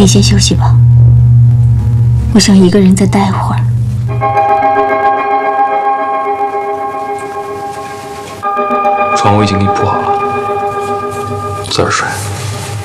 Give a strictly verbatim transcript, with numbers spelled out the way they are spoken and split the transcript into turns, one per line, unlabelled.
你先休息吧，我想一个人再待会儿。
床我已经给你铺好了，自个儿睡。